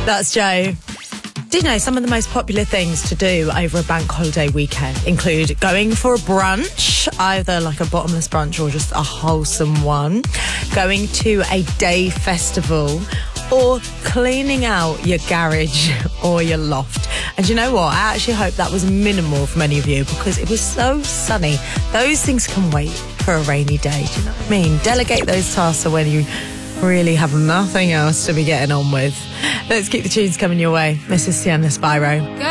That's Joe. Do you know some of the most popular things to do over a bank holiday weekend include going for a brunch, either like a bottomless brunch or just a wholesome one, going to a day festival, or cleaning out your garage or your loft. And you know what? I actually hope that was minimal for many of you because it was so sunny. Those things can wait for a rainy day. Do you know what I mean? Delegate those tasks when you really have nothing else to be getting on with. Let's keep the tunes coming your way. This is Sienna Spyro.